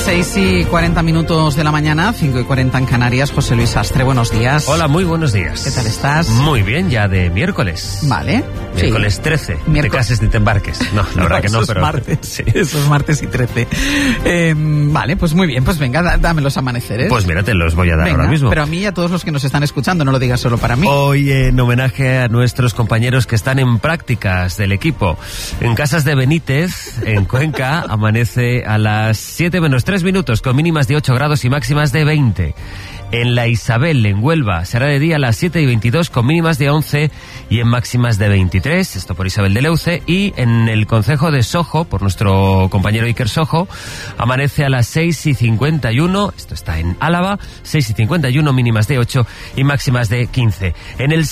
6:40 de la mañana, 5:40 en Canarias. José Luis Astre, buenos días. Hola, muy buenos días. ¿Qué tal estás? Muy bien, ya de miércoles. Vale. Miércoles sí. 13. Te cases ni te embarques. No, la verdad que no, pero... Martes. Sí. Eso es martes y 13. Vale, pues muy bien. Pues venga, dame los amaneceres. Pues mira, te los voy a dar ahora mismo. Pero a mí y a todos los que nos están escuchando, no lo digas solo para mí. Hoy, en homenaje a nuestros compañeros que están en prácticas del equipo. En Casas de Benítez, en Cuenca, amanece a las 7 menos 3 minutos, con mínimas de 8 grados y máximas de 20. En la Isabel, en Huelva, será de día a las 7:22 con mínimas de 11 y en máximas de 23, esto por Isabel de Leuce. Y en el concejo de Sojo, por nuestro compañero Iker Sojo, amanece a las 6:51, esto está en Álava, 6:51, mínimas de 8 y máximas de 15. En el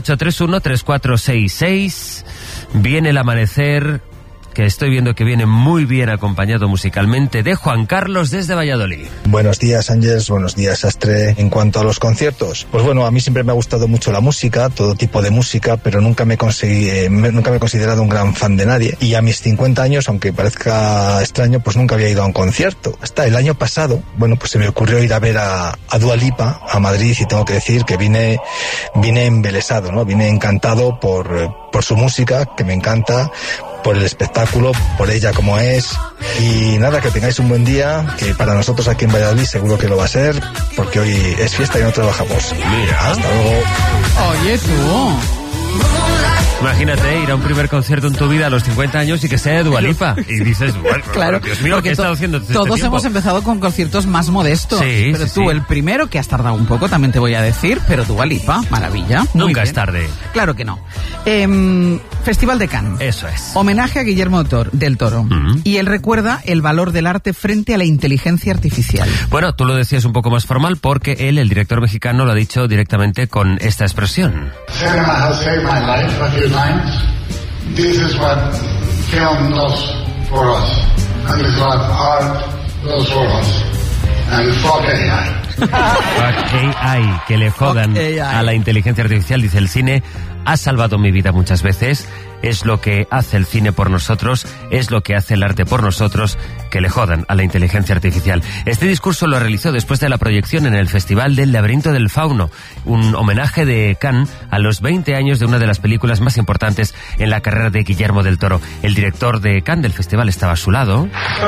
638313466 viene el amanecer, que estoy viendo que viene muy bien acompañado musicalmente, de Juan Carlos desde Valladolid. Buenos días, Ángels, buenos días, Astre. En cuanto a los conciertos, pues bueno, a mí siempre me ha gustado mucho la música, todo tipo de música, pero nunca me he considerado un gran fan de nadie. Y a mis 50 años, aunque parezca extraño, pues nunca había ido a un concierto. Hasta el año pasado, bueno, pues se me ocurrió ir a ver a Dua Lipa a Madrid, y tengo que decir que vine embelesado, ¿no? Vine encantado por su música, que me encanta, por el espectáculo, por ella como es. Y nada, que tengáis un buen día, que para nosotros aquí en Valladolid seguro que lo va a ser, porque hoy es fiesta y no trabajamos. Mira. Hasta luego. Oye, tú. Imagínate ir a un primer concierto en tu vida a los 50 años y que sea de Dua Lipa. Y dices, bueno, claro, Dios mío, ¿qué he estado haciendo este todos tiempo? hemos empezado con conciertos más modestos. Sí, pero sí, tú, sí. el primero, que has tardado un poco, también te voy a decir, pero Dua Lipa, maravilla. Muy Nunca bien. es tarde. Claro que no. Festival de Cannes. Eso es. Homenaje a Guillermo del Toro. Y él recuerda el valor del arte frente a la inteligencia artificial. Bueno, tú lo decías un poco más formal porque él, el director mexicano, lo ha dicho directamente con esta expresión. Cinema has saved my life a few times. This is what film does for us. And this is what art does for us. And fuck AI. Fuck AI, que le jodan a la inteligencia artificial, dice el cine. Ha salvado mi vida muchas veces, es lo que hace el cine por nosotros, es lo que hace el arte por nosotros, que le jodan a la inteligencia artificial. Este discurso lo realizó después de la proyección en el Festival del Laberinto del Fauno, un homenaje de Cannes a los 20 años de una de las películas más importantes en la carrera de Guillermo del Toro. El director de Cannes del festival estaba a su lado.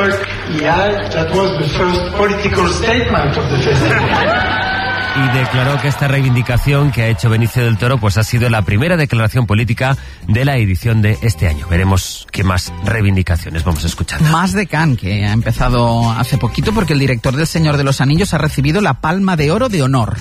Y declaró que esta reivindicación que ha hecho Benicio del Toro pues ha sido la primera declaración política de la edición de este año. Veremos qué más reivindicaciones vamos a escuchar. Más de Cannes, que ha empezado hace poquito, porque el director del Señor de los Anillos ha recibido la Palma de Oro de honor.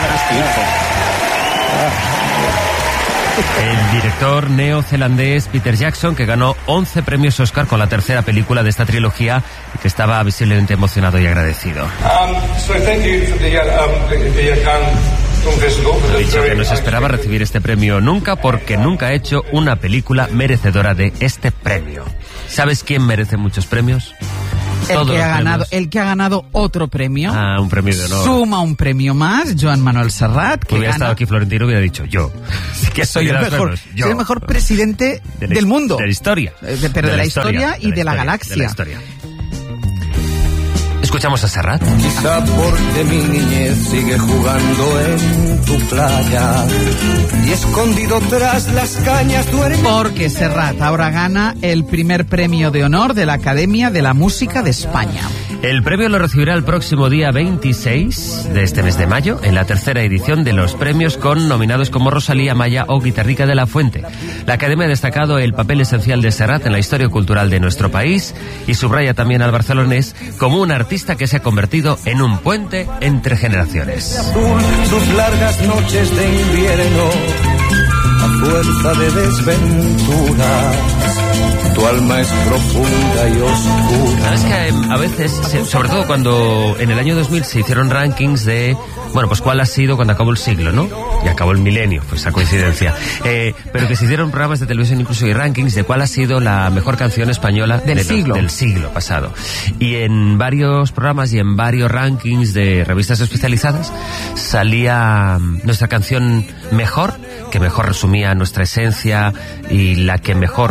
El director neozelandés Peter Jackson, que ganó 11 premios Oscar con la tercera película de esta trilogía y que estaba visiblemente emocionado y agradecido. Ha dicho que no se esperaba recibir este premio nunca porque nunca ha hecho una película merecedora de este premio. ¿Sabes quién merece muchos premios? El que ha ganado otro premio. Ah, un premio de honor. Suma un premio más, Joan Manuel Serrat. Que hubiera estado aquí Florentino, hubiera dicho yo. Que soy el mejor presidente del mundo. De la historia. Pero de la historia y de la galaxia. De la historia. Escuchamos a Serrat. Quizá porque mi niñez sigue jugando en tu playa y escondido tras las cañas duerme. Porque Serrat ahora gana el primer premio de honor de la Academia de la Música de España. El premio lo recibirá el próximo día 26 de este mes de mayo, en la tercera edición de los premios, con nominados como Rosalía, Maya o Guitarrica de la Fuente. La Academia ha destacado el papel esencial de Serrat en la historia cultural de nuestro país y subraya también al barcelonés como un artista que se ha convertido en un puente entre generaciones. Sus largas noches de invierno, a fuerza de desventuras, tu alma es profunda y oscura. ¿Sabes que a veces, sobre todo cuando en el año 2000 se hicieron rankings de, bueno, pues cuál ha sido cuando acabó el siglo, ¿no? Y acabó el milenio, pues esa coincidencia. Pero que se hicieron programas de televisión incluso y rankings de cuál ha sido la mejor canción española del siglo pasado. Y en varios programas y en varios rankings de revistas especializadas salía nuestra canción mejor, que mejor resumía nuestra esencia y la que mejor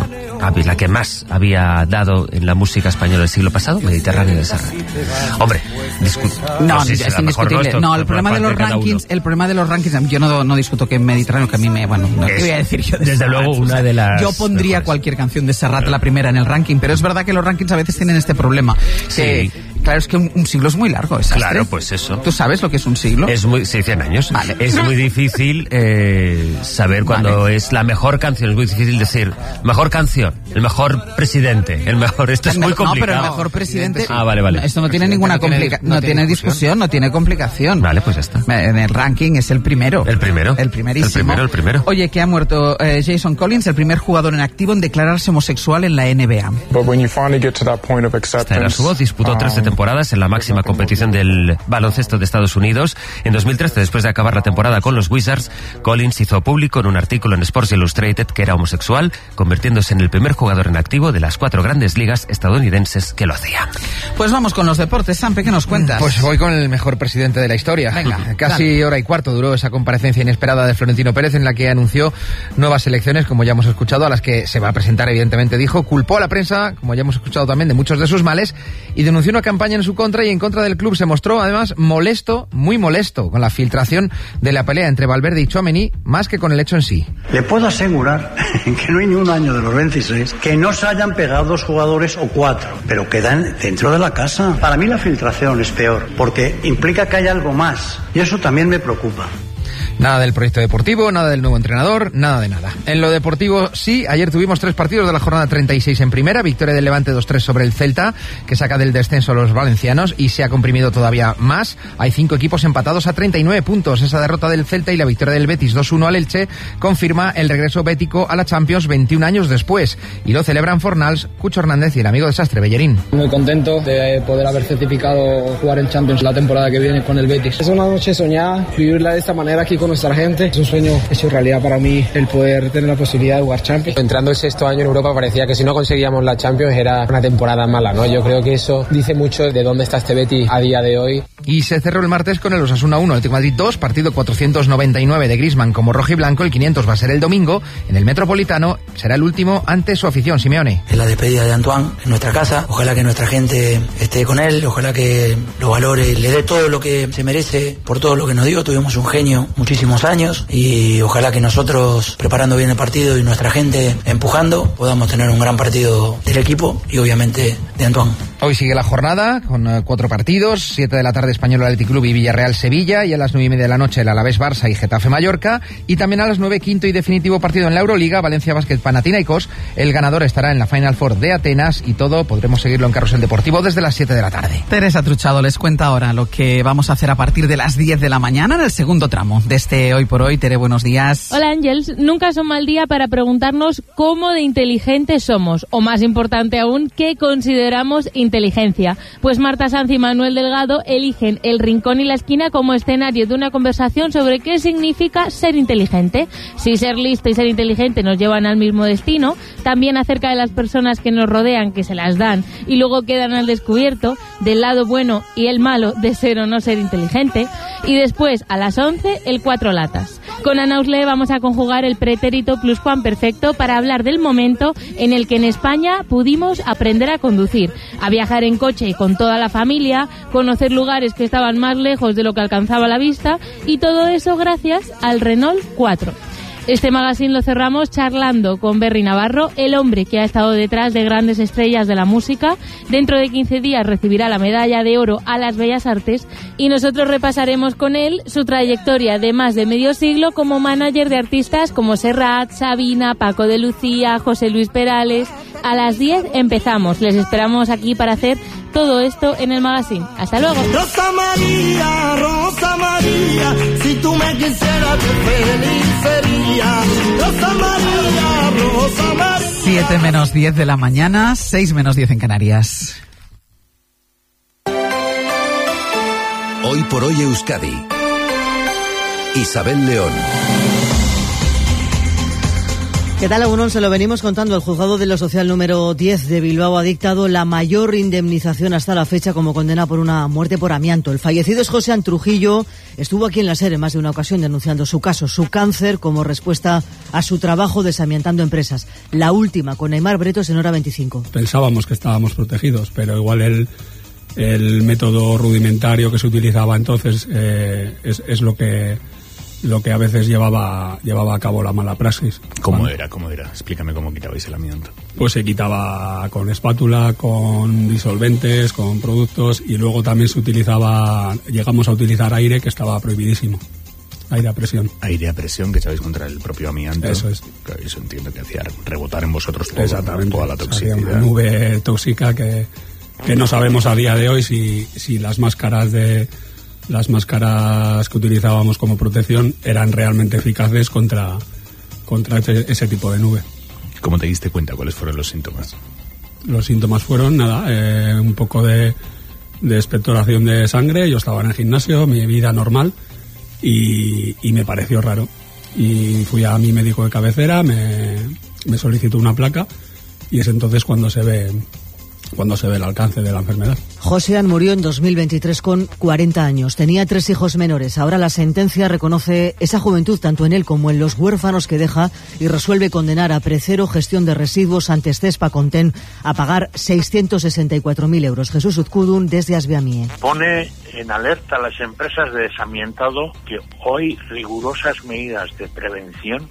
la que más había dado en la música española del siglo pasado, Mediterráneo de Serrat. Hombre, no sé si es indiscutible. No, el problema de los rankings, yo no discuto que Mediterráneo, que a mí ¿qué voy a decir yo? Desde luego una de las yo pondría mejores. Cualquier canción de Serrat la primera en el ranking, pero es verdad que los rankings a veces tienen este problema. Sí. Claro, es que un siglo es muy largo. Claro, pues eso. ¿Tú sabes lo que es un siglo? Es muy, sí, 100 años. Vale. Es muy difícil saber cuándo es la mejor canción. Es muy difícil decir mejor canción, el mejor presidente, el mejor. Esto es muy complicado. No, pero el mejor presidente. Vale. Esto no tiene ninguna complicación. No tiene discusión, no tiene complicación. Vale, pues ya está. En el ranking es el primero. El primero. El primerísimo. El primero. Oye, que ha muerto Jason Collins, el primer jugador en activo en declararse homosexual en la NBA. Esta era su voz. Disputó 13 temporadas en la máxima competición del baloncesto de Estados Unidos. En 2013, después de acabar la temporada con los Wizards, Collins hizo público en un artículo en Sports Illustrated que era homosexual, convirtiéndose en el primer jugador en activo de las 4 grandes ligas estadounidenses que lo hacía. Pues vamos con los deportes. Sampe, ¿qué nos cuentas? Pues voy con el mejor presidente de la historia. Venga, casi dale. hora y cuarto duró esa comparecencia inesperada de Florentino Pérez en la que anunció nuevas elecciones, como ya hemos escuchado, a las que se va a presentar, evidentemente, dijo. Culpó a la prensa, como ya hemos escuchado también, de muchos de sus males y denunció una campaña en su contra y en contra del club. Se mostró, además, molesto, muy molesto, con la filtración de la pelea entre Valverde y Tchouaméni, más que con el hecho en sí. Le puedo asegurar que no hay ni un año de los 26 que no se hayan pegado 2 jugadores o 4, pero quedan dentro de la casa. Para mí la filtración es peor, porque implica que hay algo más, y eso también me preocupa. Nada del proyecto deportivo, nada del nuevo entrenador, nada de nada. En lo deportivo, sí, ayer tuvimos 3 partidos de la jornada 36 en primera, victoria del Levante 2-3 sobre el Celta, que saca del descenso a los valencianos y se ha comprimido todavía más. Hay 5 equipos empatados a 39 puntos. Esa derrota del Celta y la victoria del Betis 2-1 al Elche confirma el regreso bético a la Champions 21 años después. Y lo celebran Fornals, Cucho Hernández y el amigo de Sastre, Bellerín. Muy contento de poder haber certificado jugar en Champions la temporada que viene con el Betis. Es una noche soñada, vivirla de esta manera aquí con nuestra gente. Es un sueño hecho realidad para mí el poder tener la posibilidad de jugar Champions. Entrando el 6º año en Europa parecía que si no conseguíamos la Champions era una temporada mala, ¿no? Yo creo que eso dice mucho de dónde está este Betis a día de hoy. Y se cerró el martes con el Osasuna 1, Atlético de Madrid 2, partido 499 de Griezmann como rojo y blanco. El 500 va a ser el domingo en el Metropolitano, será el último ante su afición. Simeone. Es la despedida de Antoine en nuestra casa, ojalá que nuestra gente esté con él, ojalá que lo valore, le dé todo lo que se merece por todo lo que nos dio. Tuvimos un genio muchísimos años y ojalá que nosotros, preparando bien el partido y nuestra gente empujando, podamos tener un gran partido del equipo y obviamente de Antoine. Hoy sigue la jornada con 4 partidos, 7 de la tarde Español Athletic Club y Villarreal Sevilla, y a las 9:30 de la noche el Alavés Barça y Getafe Mallorca, y también a las 9 quinto y definitivo partido en la Euroliga, Valencia Basket Panathinaikos. El ganador estará en la Final Four de Atenas y todo podremos seguirlo en Carrusel Deportivo desde las 7 de la tarde. Teresa Truchado les cuenta ahora lo que vamos a hacer a partir de las 10 de la mañana en el segundo tramo de este Hoy por Hoy. Tere, buenos días. Hola Ángels, nunca es un mal día para preguntarnos cómo de inteligentes somos, o más importante aún, qué consideramos inteligencia. Pues Marta Sanz y Manuel Delgado eligen El Rincón y la Esquina como escenario de una conversación sobre qué significa ser inteligente. Si ser listo y ser inteligente nos llevan al mismo destino, también acerca de las personas que nos rodean, que se las dan y luego quedan al descubierto, del lado bueno y el malo de ser o no ser inteligente. Y después, a las 11, el Cuatro Latas. Con Ana Usle vamos a conjugar el pretérito pluscuamperfecto para hablar del momento en el que en España pudimos aprender a conducir, a viajar en coche con toda la familia, conocer lugares que estaban más lejos de lo que alcanzaba la vista, y todo eso gracias al Renault 4. Este magazine lo cerramos charlando con Berry Navarro, el hombre que ha estado detrás de grandes estrellas de la música. Dentro de 15 días recibirá la medalla de oro a las Bellas Artes y nosotros repasaremos con él su trayectoria de más de medio siglo como manager de artistas como Serrat, Sabina, Paco de Lucía, José Luis Perales. A las 10 empezamos. Les esperamos aquí para hacer todo esto en el magazine. Hasta luego. Rosa María, si tú me quisieras, yo feliz sería. Rosa María. 7 menos 10 de la mañana, 6 menos 10 en Canarias. Hoy por hoy Euskadi. Isabel León. ¿Qué tal, Agunón? Se lo venimos contando. El juzgado de lo social número 10 de Bilbao ha dictado la mayor indemnización hasta la fecha como condena por una muerte por amianto. El fallecido es José Trujillo. Estuvo aquí en la SER en más de una ocasión denunciando su caso, su cáncer, como respuesta a su trabajo desamiantando empresas. La última con Aimar Bretos en Hora 25. Pensábamos que estábamos protegidos, pero igual el método rudimentario que se utilizaba entonces es lo que a veces llevaba a cabo la mala praxis. ¿Cómo era? Explícame cómo quitabais el amianto. Pues se quitaba con espátula, con disolventes, con productos, y luego también llegamos a utilizar aire, que estaba prohibidísimo. Aire a presión. Aire a presión, que echabais contra el propio amianto. Eso es. Eso entiendo que hacía rebotar en vosotros toda la toxicidad. Una nube tóxica que no sabemos a día de hoy si las máscaras que utilizábamos como protección eran realmente eficaces contra ese tipo de nube. ¿Cómo te diste cuenta? ¿Cuáles fueron los síntomas? Los síntomas fueron, un poco de expectoración de sangre. Yo estaba en el gimnasio, mi vida normal, y me pareció raro. Y fui a mi médico de cabecera, me solicitó una placa, y es entonces cuando se ve el alcance de la enfermedad. Josean murió en 2023 con 40 años. Tenía 3 hijos menores. Ahora la sentencia reconoce esa juventud tanto en él como en los huérfanos que deja y resuelve condenar a Precero Gestión de Residuos ante Cespa Conten a pagar 664.000 euros. Jesús Uzkudun desde Asbeamie. Pone en alerta a las empresas de desamiantado que hoy rigurosas medidas de prevención,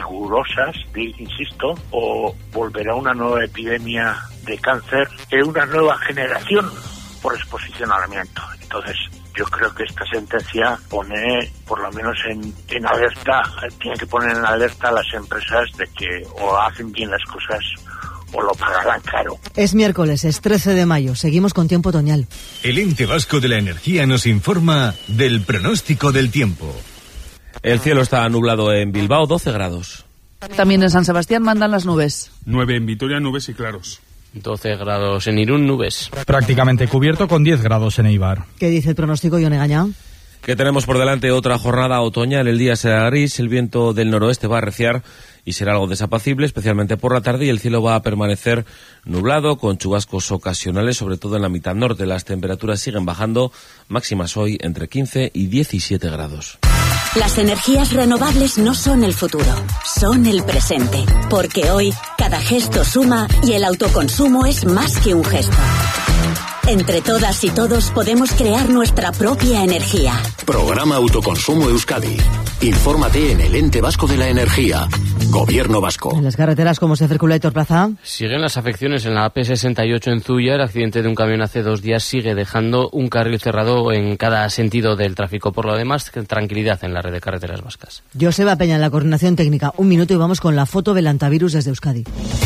insisto, o volverá una nueva epidemia de cáncer en una nueva generación por exposición al amianto. Entonces, yo creo que esta sentencia pone, por lo menos en alerta, tiene que poner en alerta a las empresas de que o hacen bien las cosas o lo pagarán caro. Es miércoles, es 13 de mayo. Seguimos con tiempo otoñal. El Ente Vasco de la Energía nos informa del pronóstico del tiempo. El cielo está nublado en Bilbao, 12 grados. También en San Sebastián mandan las nubes. 9 en Vitoria, nubes y claros. 12 grados en Irún, nubes. Prácticamente cubierto con 10 grados en Eibar. ¿Qué dice el pronóstico, Ione Gaña? Que tenemos por delante otra jornada otoñal. El día será gris, el viento del noroeste va a arreciar y será algo desapacible, especialmente por la tarde, y el cielo va a permanecer nublado con chubascos ocasionales, sobre todo en la mitad norte. Las temperaturas siguen bajando, máximas hoy entre 15 y 17 grados. Las energías renovables no son el futuro, son el presente. Porque hoy, cada gesto suma y el autoconsumo es más que un gesto. Entre todas y todos podemos crear nuestra propia energía. Programa Autoconsumo Euskadi. Infórmate en el Ente Vasco de la Energía. Gobierno Vasco. En las carreteras, ¿cómo se circula, Héctor Plaza? Siguen las afecciones en la AP68 en Zuya. El accidente de un camión hace 2 días sigue dejando un carril cerrado en cada sentido del tráfico. Por lo demás, tranquilidad en la red de carreteras vascas. Joseba Peña en la coordinación técnica. 1 minuto y vamos con la foto del antivirus desde Euskadi.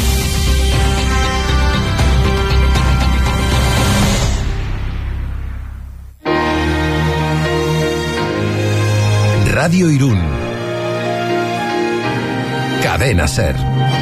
Radio Irún. Cadena SER.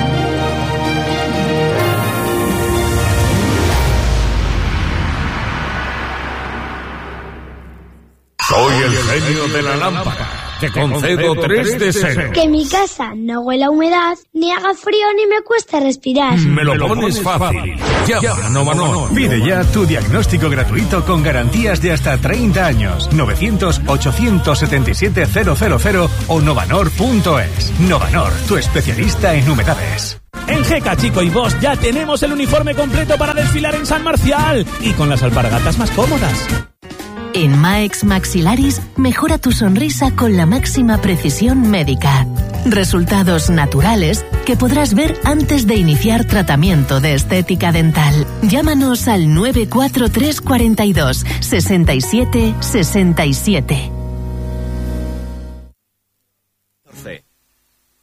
Soy el genio de la lámpara. Te concedo 3 deseos. Que mi casa no huela a humedad, ni haga frío, ni me cueste respirar. Me lo pones fácil. Llama a Novanor. Pide ya tu diagnóstico gratuito con garantías de hasta 30 años. 900-877-000 o novanor.es. Novanor, tu especialista en humedades. En Jeca, Chico y Bosch ya tenemos el uniforme completo para desfilar en San Marcial y con las alpargatas más cómodas. En Maex Maxilaris, mejora tu sonrisa con la máxima precisión médica. Resultados naturales que podrás ver antes de iniciar tratamiento de estética dental. Llámanos al 943 42 67 67.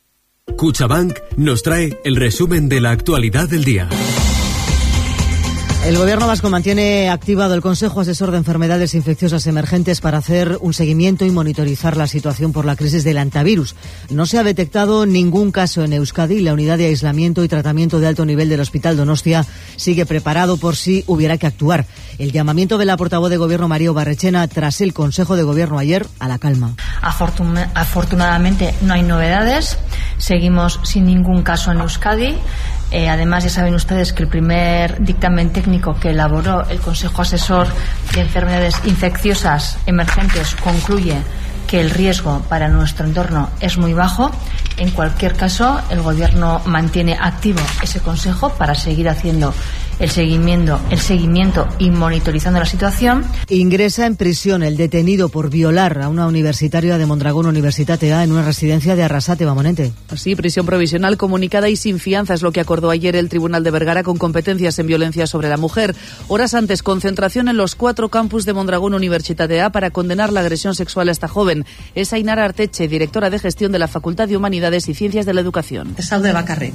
Cuchabank nos trae el resumen de la actualidad del día. El Gobierno vasco mantiene activado el Consejo Asesor de Enfermedades Infecciosas Emergentes para hacer un seguimiento y monitorizar la situación por la crisis del hantavirus. No se ha detectado ningún caso en Euskadi. La unidad de aislamiento y tratamiento de alto nivel del Hospital Donostia sigue preparado por si hubiera que actuar. El llamamiento de la portavoz de Gobierno, María Barrechena, tras el Consejo de Gobierno ayer, a la calma. Afortunadamente no hay novedades. Seguimos sin ningún caso en Euskadi. Además, ya saben ustedes que el primer dictamen técnico que elaboró el Consejo Asesor de Enfermedades Infecciosas Emergentes concluye que el riesgo para nuestro entorno es muy bajo. En cualquier caso, el Gobierno mantiene activo ese Consejo para seguir haciendo el seguimiento y monitorizando la situación. Ingresa en prisión el detenido por violar a una universitaria de Mondragón Universitatea en una residencia de Arrasate, Bamonete. Sí, prisión provisional comunicada y sin fianza es lo que acordó ayer el Tribunal de Vergara con competencias en violencia sobre la mujer. Horas antes, concentración en los 4 campus de Mondragón Universitatea para condenar la agresión sexual a esta joven. Es Ainara Arteche, directora de gestión de la Facultad de Humanidades y Ciencias de la Educación. Esaude bakarrik.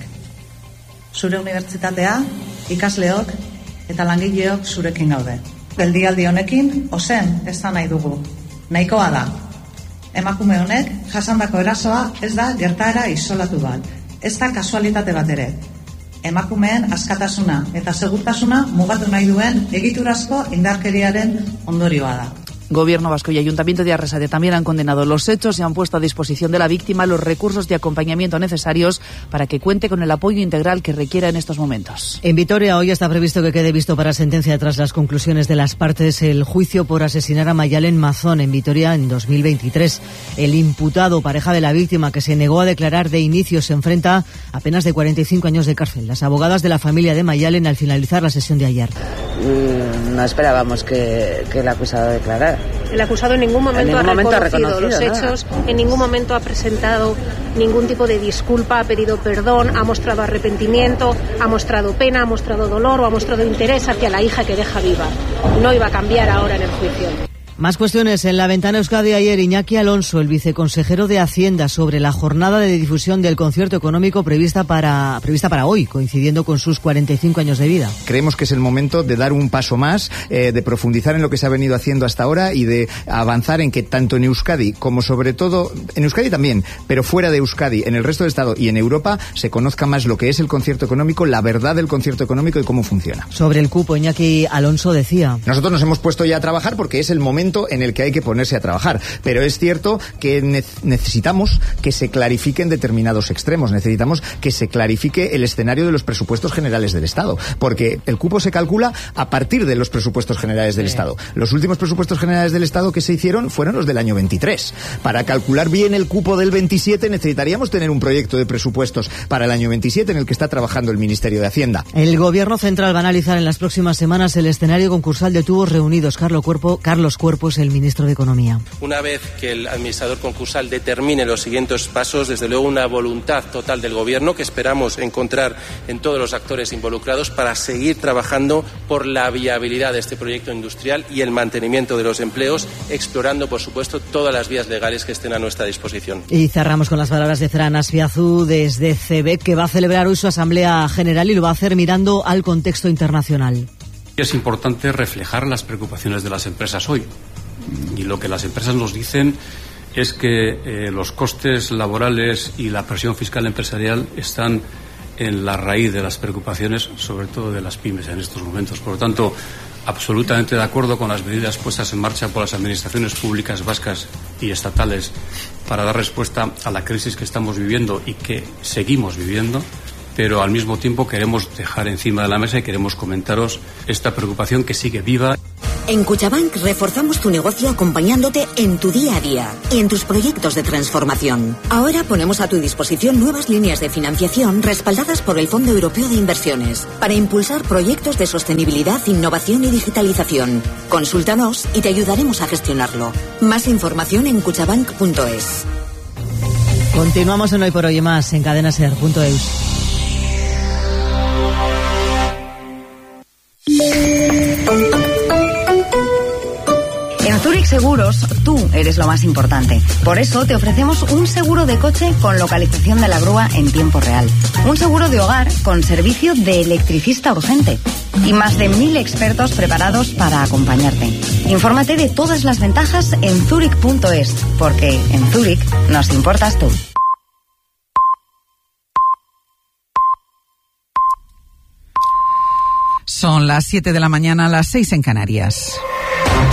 Zure unibertsitatea, ikasleok eta langileok zurekin gaude. Geldialdi honekin ozen esan nahi dugu. Nahikoa da. Emakume honek jasandako erasoa ez da gertaera isolatu bat. Ez da kasualitate bat ere. Emakumeen askatasuna eta segurtasuna mugatu nahi duen egiturazko indarkeriaren ondorioa da. Gobierno vasco y Ayuntamiento de Arrasate también han condenado los hechos y han puesto a disposición de la víctima los recursos de acompañamiento necesarios para que cuente con el apoyo integral que requiera en estos momentos. En Vitoria hoy está previsto que quede visto para sentencia tras las conclusiones de las partes el juicio por asesinar a Mayalen Mazón en Vitoria en 2023. El imputado, pareja de la víctima, que se negó a declarar de inicio, se enfrenta a penas de 45 años de cárcel. Las abogadas de la familia de Mayalen, al finalizar la sesión de ayer. No esperábamos que el acusado declarara. El acusado en ningún momento ha reconocido los hechos, en ningún momento ha presentado ningún tipo de disculpa, ha pedido perdón, ha mostrado arrepentimiento, ha mostrado pena, ha mostrado dolor o ha mostrado interés hacia la hija que deja viva. No iba a cambiar ahora en el juicio. Más cuestiones en la ventana Euskadi ayer. Iñaki Alonso, el viceconsejero de Hacienda, sobre la jornada de difusión del concierto económico prevista para hoy, coincidiendo con sus 45 años de vida. Creemos que es el momento de dar un paso más, de profundizar en lo que se ha venido haciendo hasta ahora y de avanzar en que tanto en Euskadi como sobre todo, en Euskadi también, pero fuera de Euskadi, en el resto del Estado y en Europa, se conozca más lo que es el concierto económico, la verdad del concierto económico y cómo funciona. Sobre el cupo, Iñaki Alonso decía: nosotros nos hemos puesto ya a trabajar porque es el momento en el que hay que ponerse a trabajar, pero es cierto que necesitamos que se clarifiquen determinados extremos, necesitamos que se clarifique el escenario de los presupuestos generales del Estado, porque el cupo se calcula a partir de los presupuestos generales del Estado. Los últimos presupuestos generales del Estado que se hicieron fueron los del año 23. Para calcular bien el cupo del 27 necesitaríamos tener un proyecto de presupuestos para el año 27 en el que está trabajando el Ministerio de Hacienda. El Gobierno Central va a analizar en las próximas semanas el escenario concursal de tubos reunidos. Carlos Cuerpo es el ministro de Economía. Una vez que el administrador concursal determine los siguientes pasos, desde luego una voluntad total del Gobierno que esperamos encontrar en todos los actores involucrados para seguir trabajando por la viabilidad de este proyecto industrial y el mantenimiento de los empleos, explorando, por supuesto, todas las vías legales que estén a nuestra disposición. Y cerramos con las palabras de Fran Azpiazu desde CEBEC, que va a celebrar hoy su Asamblea General y lo va a hacer mirando al contexto internacional. Es importante reflejar las preocupaciones de las empresas hoy. Y lo que las empresas nos dicen es que los costes laborales y la presión fiscal empresarial están en la raíz de las preocupaciones, sobre todo de las pymes en estos momentos. Por lo tanto, absolutamente de acuerdo con las medidas puestas en marcha por las administraciones públicas vascas y estatales para dar respuesta a la crisis que estamos viviendo y que seguimos viviendo, pero al mismo tiempo queremos dejar encima de la mesa y queremos comentaros esta preocupación que sigue viva. En Cuchabank reforzamos tu negocio acompañándote en tu día a día y en tus proyectos de transformación. Ahora ponemos a tu disposición nuevas líneas de financiación respaldadas por el Fondo Europeo de Inversiones para impulsar proyectos de sostenibilidad, innovación y digitalización. Consúltanos y te ayudaremos a gestionarlo. Más información en cuchabank.es. Continuamos en Hoy por Hoy Más en cadenaser.eus. En Zurich Seguros, tú eres lo más importante. Por eso te ofrecemos un seguro de coche con localización de la grúa en tiempo real. Un seguro de hogar con servicio de electricista urgente. y más de 1000 expertos preparados para acompañarte. Infórmate de todas las ventajas en Zurich.es, porque en Zurich nos importas tú. Son las 7 de la mañana, las 6 en Canarias.